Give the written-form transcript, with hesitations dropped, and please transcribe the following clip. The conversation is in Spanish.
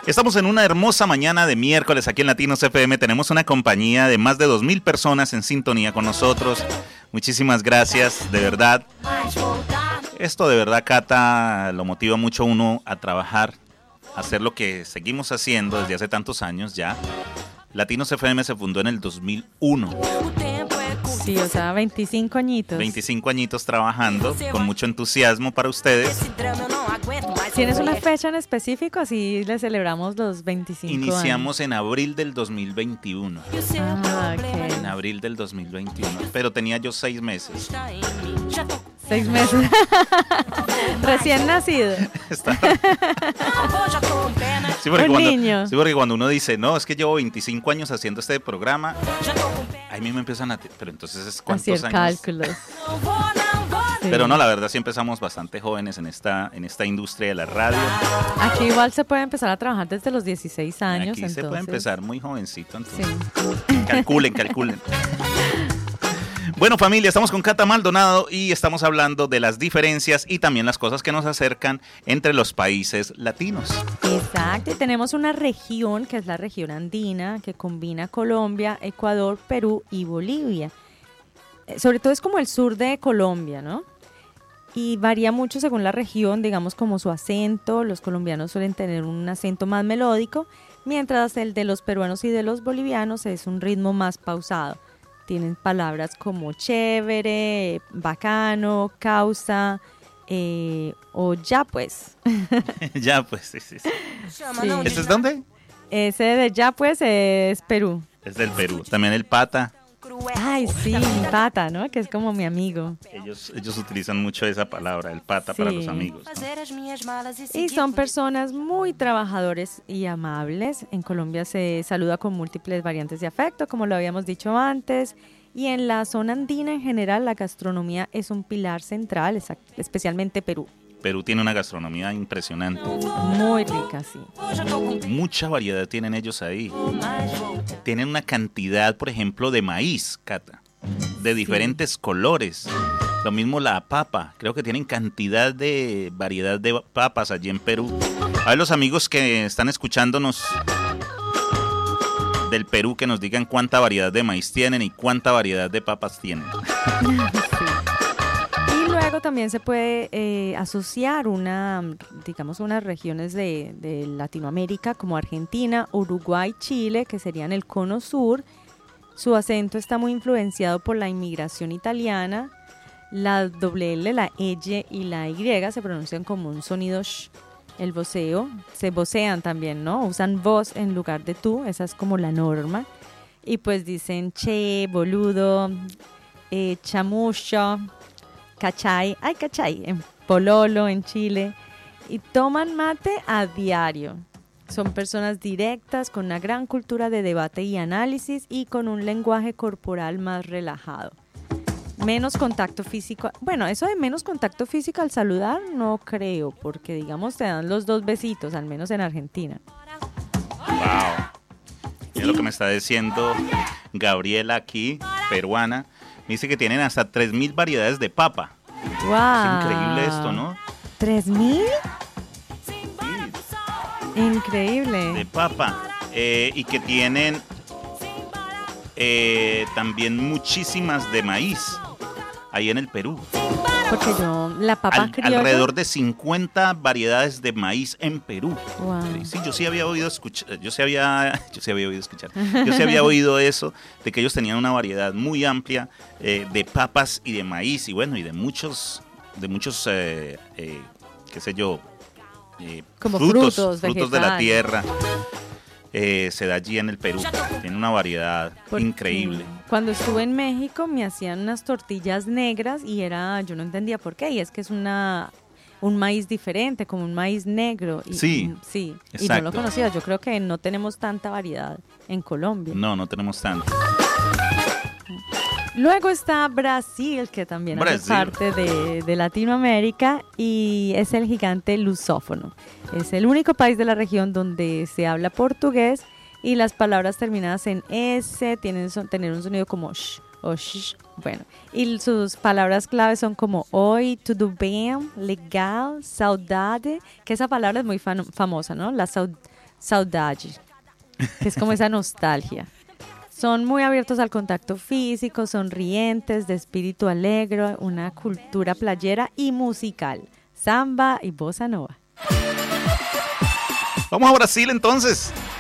Estamos en una hermosa mañana de miércoles aquí en Latinos FM. Tenemos una compañía de más de 2,000 personas en sintonía con nosotros. Muchísimas gracias, de verdad. Esto de verdad, Cata, lo motiva mucho a uno a trabajar, a hacer lo que seguimos haciendo desde hace tantos años ya. Latinos FM se fundó en el 2001. Sí, o sea, 25 añitos. 25 añitos trabajando con mucho entusiasmo para ustedes. ¿Tienes una fecha en específico? Así le celebramos los 25 Iniciamos años. en abril del 2021. Ah, ok. En abril del 2021. Pero tenía yo 6 meses. 6 meses. Recién nacido. Sí, niño. Sí, porque cuando uno dice, no, es que llevo 25 años haciendo este programa, ahí mismo empiezan a... Pero entonces, ¿cuántos Hacer años? cálculos. Sí. Pero no, la verdad sí empezamos bastante jóvenes en esta industria de la radio. Aquí igual se puede empezar a trabajar desde los 16 años. Aquí entonces. se puede empezar muy jovencito, entonces. Sí. Calculen. Bueno, familia, estamos con Cata Maldonado y estamos hablando de las diferencias y también las cosas que nos acercan entre los países latinos. Exacto, y tenemos una región que es la región andina que combina Colombia, Ecuador, Perú y Bolivia. Sobre todo es como el sur de Colombia, ¿no? Y varía mucho según la región, digamos como su acento. Los colombianos suelen tener un acento más melódico, mientras el de los peruanos y de los bolivianos es un ritmo más pausado. Tienen palabras como chévere, bacano, causa o ya pues. Ya pues, sí. Sí. ¿Este es dónde? Ese de ya pues es Perú. Es del Perú. También el pata. Ay, sí, mi pata, ¿no? Que es como mi amigo. Ellos utilizan mucho esa palabra, el pata, para los amigos, ¿no? Y son personas muy trabajadores y amables. En Colombia se saluda con múltiples variantes de afecto, como lo habíamos dicho antes. Y en la zona andina en general, la gastronomía es un pilar central, especialmente Perú. Perú tiene una gastronomía impresionante. Muy rica, sí. Mucha variedad tienen ellos ahí. Tienen una cantidad, por ejemplo, de maíz, Cata, de diferentes colores. Lo mismo la papa. Creo que tienen cantidad de variedad de papas allí en Perú. A ver, los amigos que están escuchándonos del Perú, que nos digan cuánta variedad de maíz tienen y cuánta variedad de papas tienen. Y luego también se puede asociar unas regiones de Latinoamérica como Argentina, Uruguay, Chile, que serían el cono sur. Su acento está muy influenciado por la inmigración italiana. La doble L, la Y y la Y se pronuncian como un sonido sh. El voceo, se vocean también, ¿no? Usan vos en lugar de tú, esa es como la norma. Y pues dicen che, boludo, chamucho, cachay, en pololo, en Chile. Y toman mate a diario. Son personas directas, con una gran cultura de debate y análisis y con un lenguaje corporal más relajado. Menos contacto físico. Bueno, eso de menos contacto físico al saludar no creo, porque digamos te dan los 2 besitos, al menos en Argentina. Wow. Es lo que me está diciendo Gabriela aquí, peruana. Me dice que tienen hasta 3,000 variedades de papa. Wow. Es increíble esto, ¿no? ¿3,000? Sí. Increíble. De papa. Y que tienen también muchísimas de maíz ahí en el Perú. Porque la papa criolla... Alrededor de 50 variedades de maíz en Perú. Wow. Sí, yo sí había oído eso, de que ellos tenían una variedad muy amplia de papas y de maíz y bueno, y de muchos qué sé yo, como frutos de la vegetales. tierra. Se da allí en el Perú. Tiene una variedad increíble. Cuando estuve en México me hacían unas tortillas negras y yo no entendía por qué, y es que es un maíz diferente, como un maíz negro. Y, sí, y no lo conocía. Yo creo que no tenemos tanta variedad en Colombia. No tenemos tanto. Luego está Brasil, que también hace parte de Latinoamérica, y es el gigante lusófono. Es el único país de la región donde se habla portugués y las palabras terminadas en S tienen tener un sonido como sh o sh. Bueno, y sus palabras claves son como oi, tudo bem, legal, saudade, que esa palabra es muy famosa, ¿no? La saudade, que es como esa nostalgia. Son muy abiertos al contacto físico, sonrientes, de espíritu alegre, una cultura playera y musical, samba y bossa nova. Vamos a Brasil entonces.